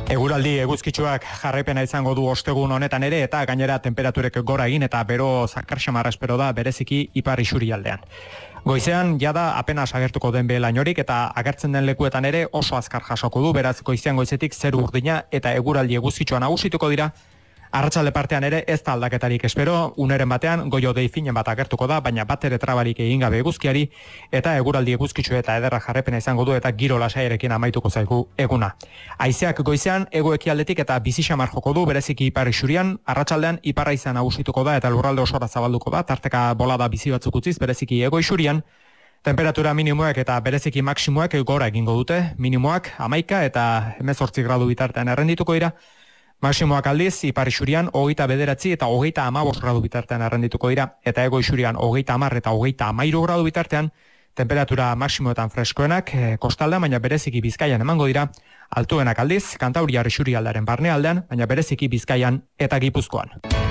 Eguraldi eguzkitsuak jarraipena izango du ostegun honetan ere eta gainera temperaturek gora egin eta bero zakarxamarra espero da bereziki ipar isurialdean. Goizean jada apenas agertuko den behelainorik eta agertzen den lekuetan ere oso azkar jasoko du, beraz goizean goizetik zeru urdina eta eguraldi eguzkitsua nagusituko dira. Arratsalde partean ere ez da aldaketarik espero, uneren batean goio dei finen bat agertuko da, baina bat ere trabarik egin gabe eguzkiari eta eguraldi eguzkitsu eta ederra jarrepena izango du eta giro lasaiarekin amaituko zaigu eguna. Haizeak goizean hego-ekialdetik eta bizi xamar joko du, bereziki ipar isurian, arratsaldean iparra izan nagusituko da eta lurralde osora zabalduko da, tarteka bolada bizi batzuk utziz, bereziki hego isurian. Temperatura minimoak eta bereziki maksimoak gora egingo dute, minimoak 11 eta 18 gradu bitartean errendituko dira. Maximoak aldiz, ipar isurian 29 eta 35 gradu bitartean errendituko dira, eta hego isurian 30 eta 33 gradu bitartean, temperatura maximoetan freskoenak, kostaldean, baina bereziki Bizkaian emango dira, altuenak aldiz, Kantauriar isurialdearen barnealdean, baina bereziki Bizkaian eta Gipuzkoan.